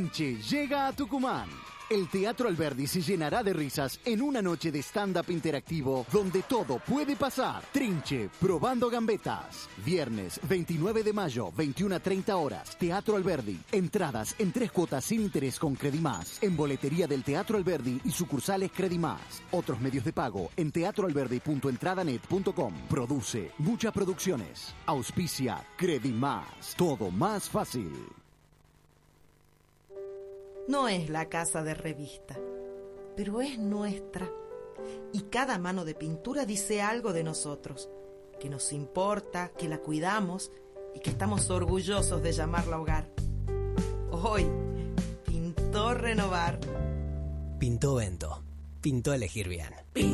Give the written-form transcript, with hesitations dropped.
Trinche llega a Tucumán. El Teatro Alberdi se llenará de risas en una noche de stand-up interactivo donde todo puede pasar. Trinche, probando gambetas. Viernes 29 de mayo, 21 a 30 horas. Teatro Alberdi. Entradas en 3 cuotas sin interés con Credimás. En boletería del Teatro Alberdi y sucursales Credimás. Otros medios de pago en teatroalberdi.entradanet.com. Produce Muchas Producciones. Auspicia Credimás. Todo más fácil. No es la casa de revista, pero es nuestra. Y cada mano de pintura dice algo de nosotros, que nos importa, que la cuidamos y que estamos orgullosos de llamarla hogar. Hoy pintó renovar. Pintó Bento. Pintó elegir bien.